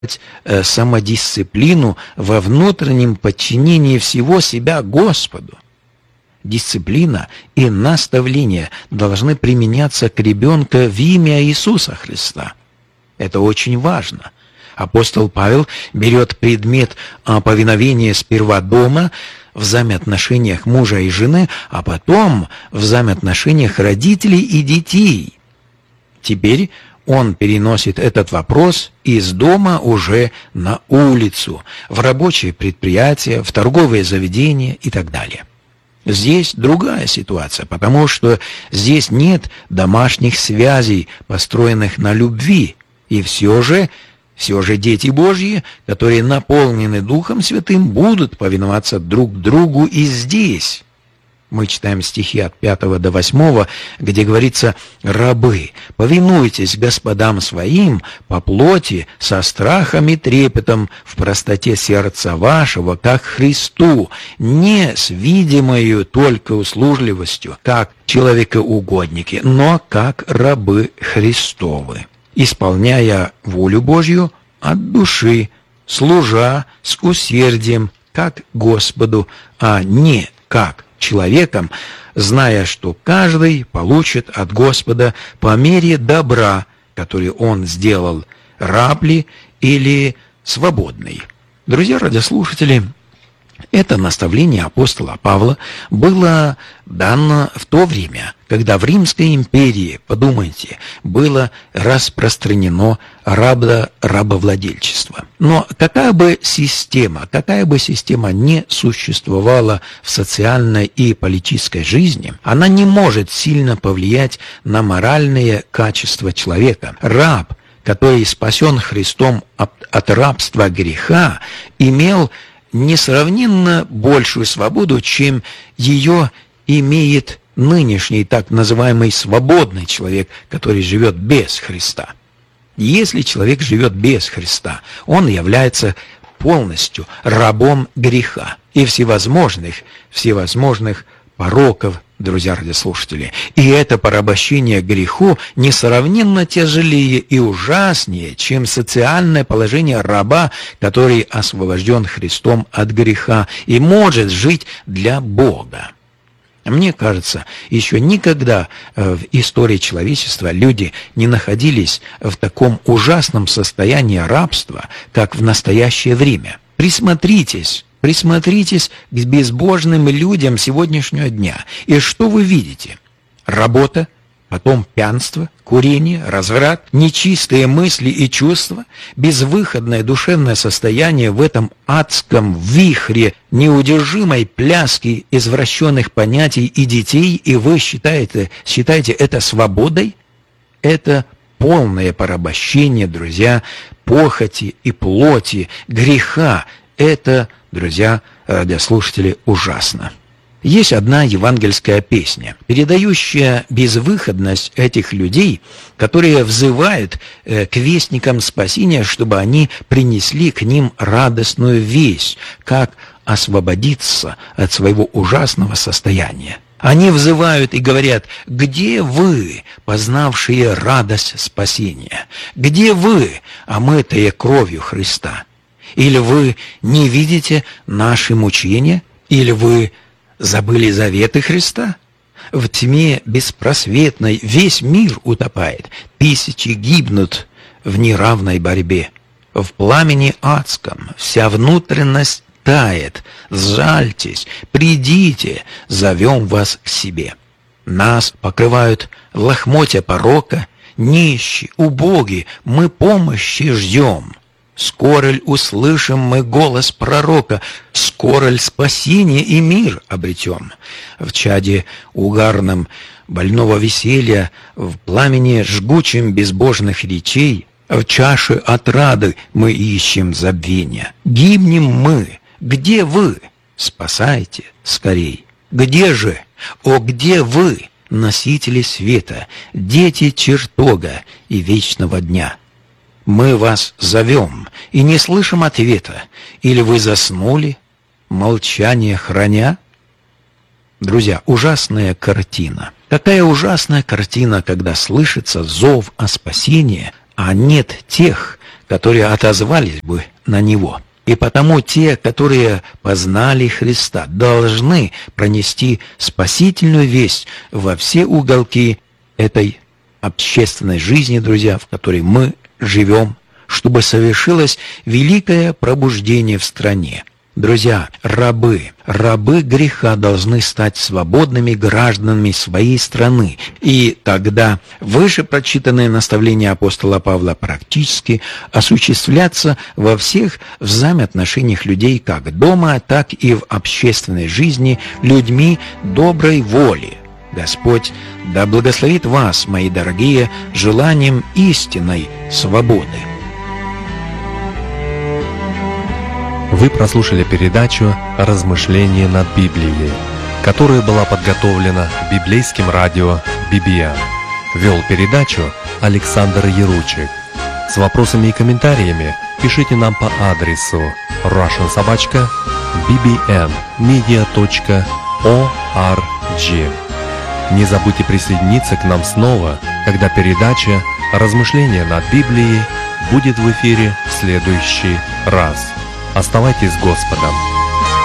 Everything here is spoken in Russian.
самодисциплину во внутреннем подчинении всего себя Господу. Дисциплина и наставление должны применяться к ребенку в имя Иисуса Христа. Это очень важно. Апостол Павел берет предмет повиновения сперва дома, в взаимоотношениях мужа и жены, а потом в взаимоотношениях родителей и детей. Теперь он переносит этот вопрос из дома уже на улицу, в рабочее предприятие, в торговые заведения и так далее. Здесь другая ситуация, потому что здесь нет домашних связей, построенных на любви, и все же дети Божьи, которые наполнены Духом Святым, будут повиноваться друг другу и здесь. Мы читаем стихи от 5 до 8, где говорится: «Рабы, повинуйтесь господам своим по плоти, со страхом и трепетом, в простоте сердца вашего, как Христу, не с видимою только услужливостью, как человекоугодники, но как рабы Христовы, исполняя волю Божью от души, служа с усердием, как Господу, а не как человеком, зная, что каждый получит от Господа по мере добра, который он сделал, раб ли или свободный». Друзья радиослушатели, это наставление апостола Павла было дано в то время, когда в Римской империи, подумайте, было распространено рабовладельчество. Но какая бы система не существовала в социальной и политической жизни, она не может сильно повлиять на моральные качества человека. Раб, который спасен Христом от рабства греха, имел несравненно большую свободу, чем ее имеет нынешний так называемый свободный человек, который живет без Христа. Если человек живет без Христа, он является полностью рабом греха и всевозможных пороков, друзья радиослушатели. И это порабощение греху несравненно тяжелее и ужаснее, чем социальное положение раба, который освобожден Христом от греха и может жить для Бога. Мне кажется, еще никогда в истории человечества люди не находились в таком ужасном состоянии рабства, как в настоящее время. Присмотритесь к безбожным людям сегодняшнего дня. И что вы видите? Работа, потом пьянство, курение, разврат, нечистые мысли и чувства, безвыходное душевное состояние в этом адском вихре неудержимой пляски извращенных понятий и детей, и вы считаете это свободой? Это полное порабощение, друзья, похоти и плоти, греха. Это, друзья радиослушатели, ужасно. Есть одна евангельская песня, передающая безвыходность этих людей, которые взывают к вестникам спасения, чтобы они принесли к ним радостную весть, как освободиться от своего ужасного состояния. Они взывают и говорят: «Где вы, познавшие радость спасения? Где вы, омытые кровью Христа? Или вы не видите наши мучения? Или вы забыли заветы Христа? В тьме беспросветной весь мир утопает, тысячи гибнут в неравной борьбе. В пламени адском вся внутренность тает. Сжальтесь, придите, зовем вас к себе. Нас покрывают лохмотья порока, нищие, убоги, мы помощи ждем. Скоро ль услышим мы голос пророка, скоро ль спасение и мир обретем? В чаде угарном больного веселья, в пламени жгучем безбожных речей, в чаше отрады мы ищем забвения. Гибнем мы, где вы? Спасайте скорей. Где же? О, где вы, носители света, дети чертога и вечного дня? Мы вас зовем и не слышим ответа. Или вы заснули, молчание храня? Друзья, ужасная картина. Какая ужасная картина, когда слышится зов о спасении, а нет тех, которые отозвались бы на него. И потому те, которые познали Христа, должны пронести спасительную весть во все уголки этой общественной жизни, друзья, в которой мы живем, чтобы совершилось великое пробуждение в стране. Друзья, рабы греха должны стать свободными гражданами своей страны. И тогда выше прочитанные наставления апостола Павла практически осуществлятся во всех взаимоотношениях людей как дома, так и в общественной жизни людьми доброй воли. Господь да благословит вас, мои дорогие, желанием истинной свободы. Вы прослушали передачу «Размышления над Библией», которая была подготовлена библейским радио BBN. Вел передачу Александр Яручик. С вопросами и комментариями пишите нам по адресу russian@bbnmedia.org. Не забудьте присоединиться к нам снова, когда передача «Размышления над Библией» будет в эфире в следующий раз. Оставайтесь с Господом.